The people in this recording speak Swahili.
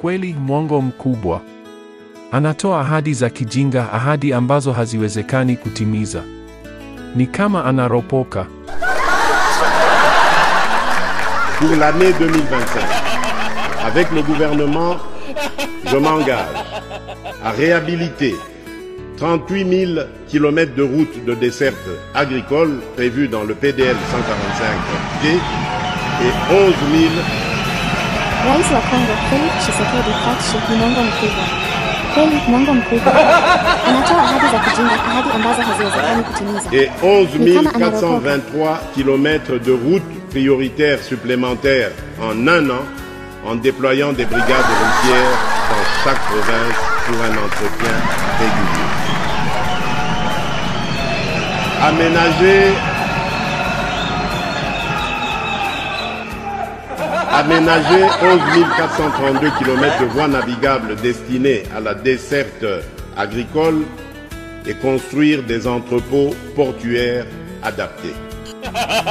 kweli mwongo mkubwa. Anatoa ahadi za kijinga, ahadi ambazo haziwezekani kutimiza. Ni kama anaropoka. Pour l'année 2025, avec le gouvernement, je m'engage à réhabiliter 38 000 km de routes de desserte agricole prévues dans le PDL 145G et 11 000... Rais wa Kongo, Felix Tshisekedi Fatshe, ni mwongo mkubwa. Kweli mwongo mkubwa. Anatoa ahadi za kijinga, ahadi ambazo haziwezekani kutimiza. Et 11 423 km de routes prioritaires supplémentaires en un an, en déployant des brigades routières dans chaque province pour un entretien régulier. Aménager 11 432 km de voies navigables destinées à la desserte agricole et construire des entrepôts portuaires adaptés.